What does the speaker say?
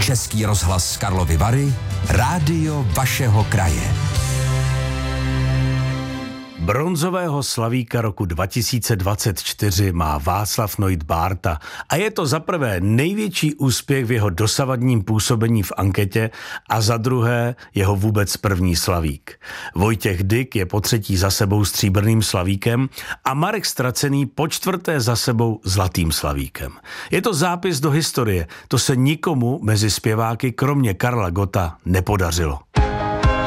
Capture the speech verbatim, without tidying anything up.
Český rozhlas Karlovy Vary, rádio vašeho kraje. Bronzového slavíka roku dva tisíce dvacet čtyři má Václav Noit Bárta a je to za prvé největší úspěch v jeho dosavadním působení v anketě a za druhé jeho vůbec první slavík. Vojtěch Dyk je po třetí za sebou stříbrným slavíkem a Marek Stracený po čtvrté za sebou zlatým slavíkem. Je to zápis do historie, to se nikomu mezi zpěváky kromě Karla Gotta nepodařilo.